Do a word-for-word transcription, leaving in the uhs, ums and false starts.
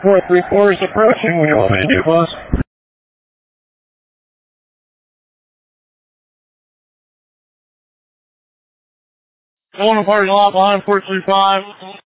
Four three four is approaching. We want me to do close. Going to party lot line four three five.